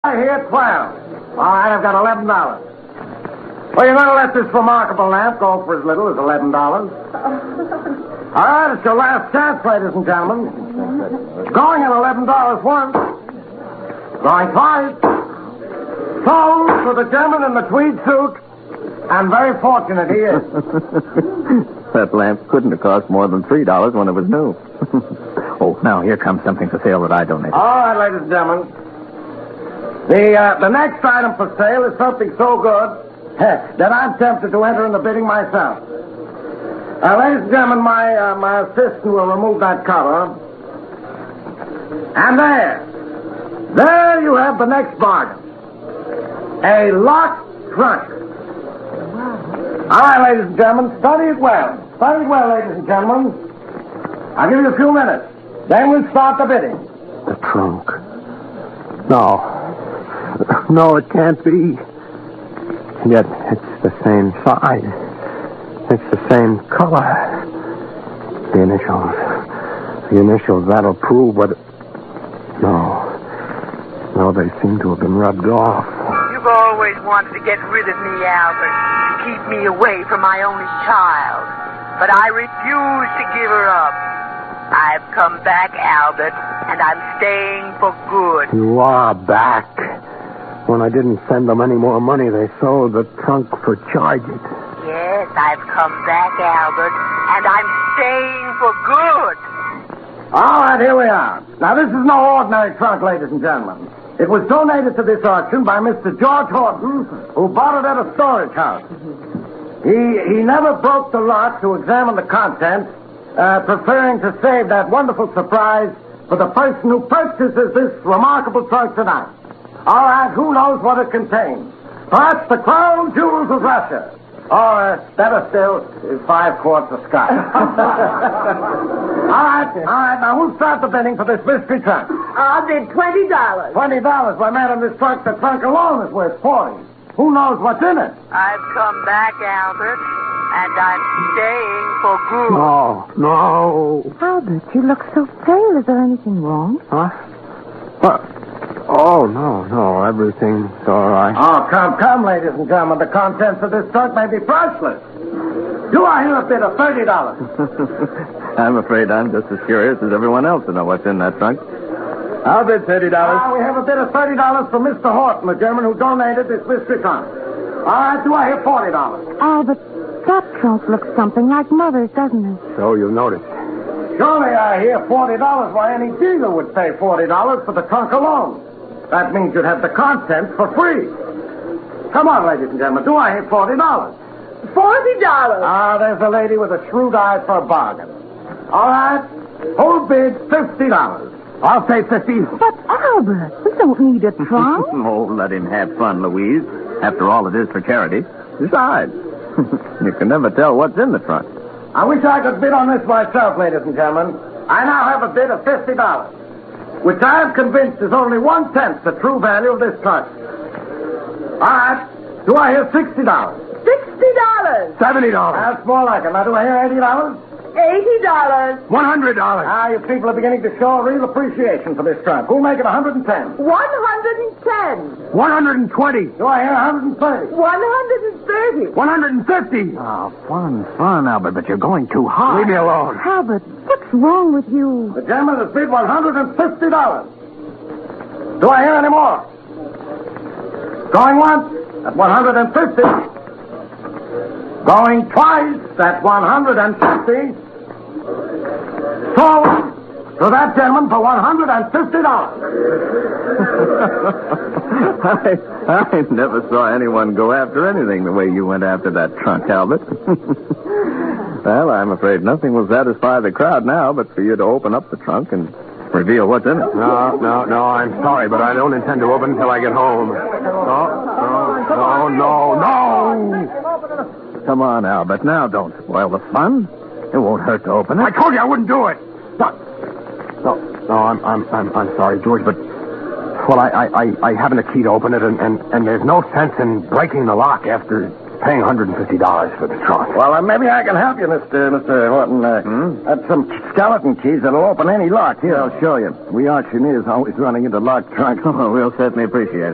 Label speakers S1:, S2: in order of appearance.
S1: Here, 12. All right, I've got $11. Well, you're going to let this remarkable lamp go for as little as $11. All right, it's your last chance, ladies and gentlemen. Going at $11 once. Going twice. Sold to the gentleman in the tweed suit. And very fortunate he is.
S2: That lamp couldn't have cost more than $3 when it was new. Oh, now here comes something for sale that I donated.
S1: All right, ladies and gentlemen. The next item for sale is something so good that I'm tempted to enter in the bidding myself. Ladies and gentlemen, my assistant will remove that cover. And there you have the next bargain. A locked trunk. All right, ladies and gentlemen, study it well. Study it well, ladies and gentlemen. I'll give you a few minutes. Then we'll start the bidding.
S3: The trunk. No, it can't be. And yet, it's the same size. It's the same color. The initials, that'll prove what... No, they seem to have been rubbed off.
S4: You've always wanted to get rid of me, Albert, to keep me away from my only child. But I refuse to give her up. I've come back, Albert, and I'm staying for good.
S3: You are back. When I didn't send them any more money, they sold the trunk for charges.
S4: Yes, I've come back, Albert, and I'm staying for good.
S1: All right, here we are. Now, this is no ordinary trunk, ladies and gentlemen. It was donated to this auction by Mr. George Horton, who bought it at a storage house. He never broke the lock to examine the contents, preferring to save that wonderful surprise for the person who purchases this remarkable trunk tonight. All right, who knows what it contains? Perhaps the crown jewels of Russia. Or, better still, 5 quarts of scotch. All right, now who'll start the bidding for this mystery trunk?
S4: I'll bid $20.
S1: $20? Why, madam, the trunk alone is worth $40. Who knows what's in it?
S4: I've come back, Albert, and I'm staying for good.
S3: No.
S5: Albert, you look so pale. Is there anything wrong?
S3: Huh? What? Oh, no, everything's all right.
S1: Oh, come, ladies and gentlemen. The contents of this trunk may be priceless. Do I hear a bid of $30?
S2: I'm afraid I'm just as curious as everyone else to know what's in that trunk. I'll bid $30.
S1: We have a bid of $30 from Mr. Horton, the German who donated this mystery trunk. All right, do I hear $40?
S5: Albert, that trunk looks something like Mother's, doesn't it?
S3: So you noticed.
S1: Surely I hear $40. Why, any dealer would pay $40 for the trunk alone. That means you'd have the contents for free. Come on, ladies and gentlemen. Do I hear $40?
S4: $40?
S1: There's a lady with a shrewd eye for a bargain. All right. Who bids $50? I'll say 50.
S5: But, Albert, we don't need a trunk.
S2: Oh, let him have fun, Louise. After all, it is for charity. Besides, you can never tell what's in the trunk.
S1: I wish I could bid on this myself, ladies and gentlemen. I now have a bid of $50, which I am convinced is only 1/10 the true value of this trunk. All right. Do I hear $60?
S4: $60.
S3: $70.
S1: That's more like it. Now, do I hear $80?
S4: $80.
S3: $100.
S1: You people are beginning to show a real appreciation for this trunk. Who'll make it 110?
S4: $110.
S3: $120.
S1: Do I hear 130?
S4: $130.
S3: $150.
S2: Oh, fun, Albert, but you're going too high.
S3: Leave me alone.
S5: Albert, what's wrong with you?
S1: The gentleman has bid $150. Do I hear any more? Going once at 150. Going twice at 150. Sold to that gentleman for $150.
S2: I never saw anyone go after anything the way you went after that trunk, Albert. Well, I'm afraid nothing will satisfy the crowd now but for you to open up the trunk and reveal what's in it.
S3: No, I'm sorry, but I don't intend to open until I get home. No.
S2: Come on, Albert. Now don't spoil the fun. It won't hurt to open it.
S3: I told you I wouldn't do it. No, I'm sorry, George, but well, I haven't a key to open it, and there's no sense in breaking the lock after paying $150 for the trunk.
S1: Well, maybe I can help you, Mr. Horton. That's some skeleton keys that'll open any lock. Here, I'll show you. We auctioneers always running into locked trunks.
S2: Oh, we'll certainly appreciate it.